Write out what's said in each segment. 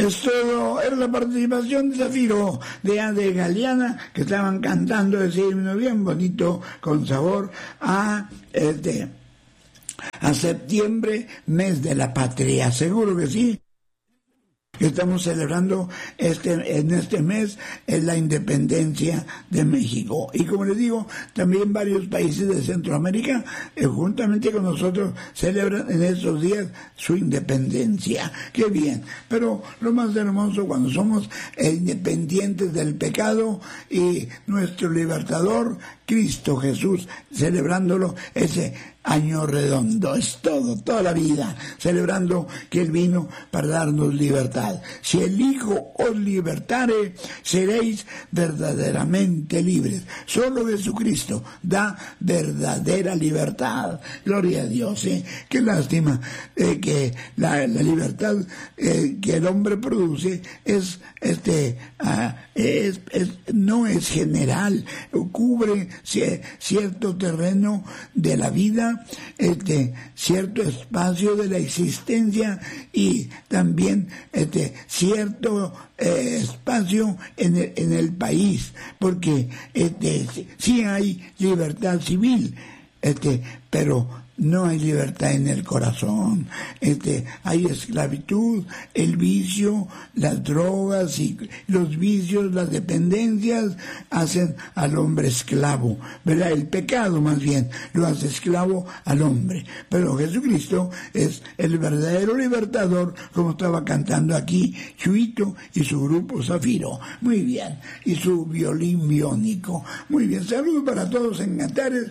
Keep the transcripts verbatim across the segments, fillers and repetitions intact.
Es todo, era la participación de Zafiro, de Ade Galeana, que estaban cantando ese himno bien bonito, con sabor a este, a septiembre, mes de la patria. Seguro que sí. Estamos celebrando este en este mes en la independencia de México. Y como les digo, también varios países de Centroamérica, eh, juntamente con nosotros, celebran en estos días su independencia. ¡Qué bien! Pero lo más hermoso cuando somos eh, independientes del pecado y nuestro libertador, Cristo Jesús, celebrándolo ese año redondo, es todo, toda la vida, celebrando que Él vino para darnos libertad. Si el Hijo os libertare, seréis verdaderamente libres. Solo Jesucristo da verdadera libertad. Gloria a Dios, ¿eh? Qué lástima eh, que la, la libertad eh, que el hombre produce es, este, uh, es, es, no es general, cubre cierto terreno de la vida, este cierto espacio de la existencia y también este cierto eh, espacio en el, en el país, porque este sí hay libertad civil, este pero no hay libertad en el corazón, este, hay esclavitud, el vicio, las drogas y los vicios, las dependencias hacen al hombre esclavo, ¿verdad? El pecado más bien lo hace esclavo al hombre, pero Jesucristo es el verdadero libertador, como estaba cantando aquí Chuito y su grupo Zafiro, muy bien, y su violín biónico, muy bien. Saludos para todos en Cantares.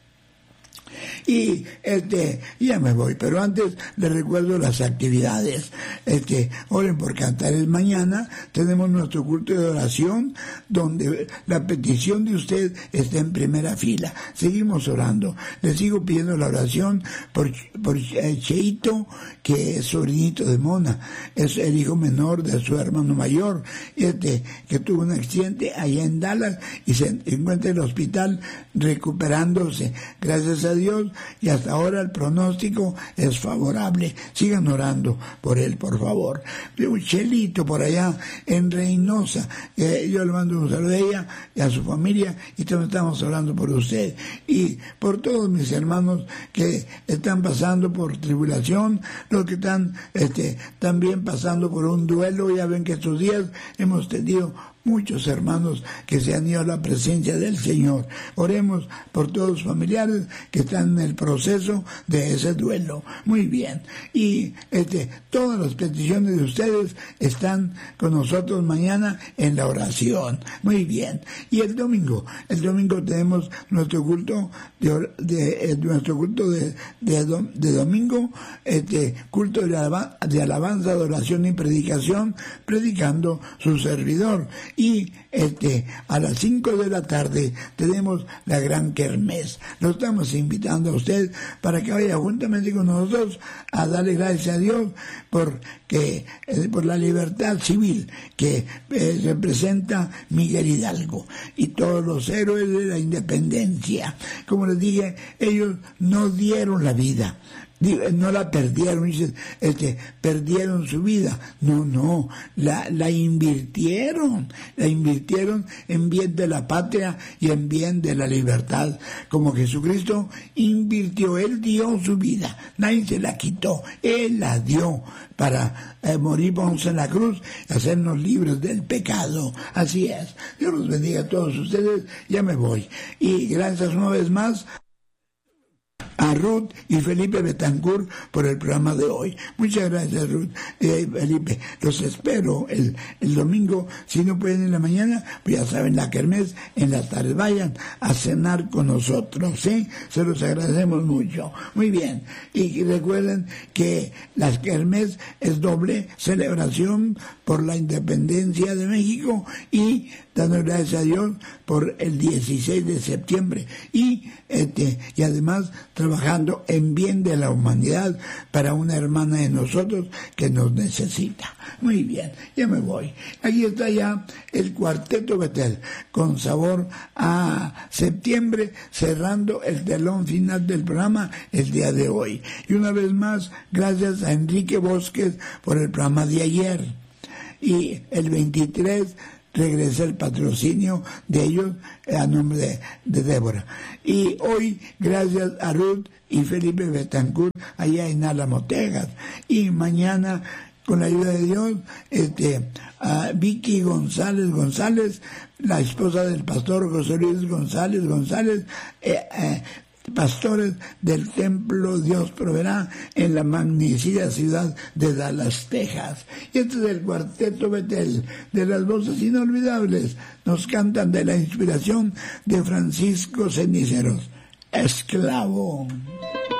Y este ya me voy, pero antes les recuerdo las actividades. Este, oren por Cantares mañana, tenemos nuestro culto de oración donde la petición de usted está en primera fila. Seguimos orando. Les sigo pidiendo la oración por, por Cheito, que es sobrinito de Mona, es el hijo menor de su hermano mayor, este que tuvo un accidente allá en Dallas y se encuentra en el hospital recuperándose. Gracias a Dios, y hasta ahora el pronóstico es favorable. Sigan orando por él, por favor. Un Chelito por allá en Reynosa, eh, yo le mando un saludo a ella y a su familia, y también estamos orando por usted y por todos mis hermanos que están pasando por tribulación, los que están este, también pasando por un duelo. Ya ven que estos días hemos tenido muchos hermanos que se han ido a la presencia del Señor. Oremos por todos los familiares que están en el proceso de ese duelo. Muy bien. Y este, todas las peticiones de ustedes están con nosotros mañana en la oración. Muy bien. Y el domingo, el domingo tenemos nuestro culto de, de, de nuestro culto de, de, de domingo, este culto de, alabanza, de alabanza, adoración y predicación, predicando su servidor. Y este a las cinco de la tarde tenemos la gran kermés. Lo estamos invitando a usted para que vaya juntamente con nosotros a darle gracias a Dios por que eh, por la libertad civil que eh, representa Miguel Hidalgo y todos los héroes de la independencia. Como les dije, ellos no dieron la vida, no la perdieron, este, perdieron su vida, no, no, la, la invirtieron, la invirtieron en bien de la patria y en bien de la libertad, como Jesucristo invirtió, Él dio su vida, nadie se la quitó, Él la dio para eh, morir en la cruz, hacernos libres del pecado. Así es. Dios los bendiga a todos ustedes, ya me voy, y gracias una vez más a Ruth y Felipe Betancourt por el programa de hoy. Muchas gracias, Ruth, eh, Felipe. Los espero el, el domingo. Si no pueden en la mañana, pues ya saben, la kermés en la tarde. Vayan a cenar con nosotros, ¿sí? Se los agradecemos mucho. Muy bien. Y recuerden que la kermés es doble celebración por la independencia de México y dando gracias a Dios por el dieciséis de septiembre y este y además trabajando en bien de la humanidad para una hermana de nosotros que nos necesita. Muy bien, ya me voy. Aquí está ya el Cuarteto Betel con sabor a septiembre, cerrando el telón final del programa el día de hoy. Y una vez más, gracias a Enrique Bosques por el programa de ayer. y el veintitrés regresa el patrocinio de ellos a nombre de, de Débora. Y hoy, gracias a Ruth y Felipe Betancourt, allá en Álamo, Texas. Y mañana, con la ayuda de Dios, este, a Vicky González González, la esposa del pastor José Luis González González, eh, eh, pastores del templo Dios Proveerá en la magnífica ciudad de Dallas, Texas. Y este es el cuarteto Betel de las voces inolvidables. Nos cantan de la inspiración de Francisco Ceniceros. Esclavo.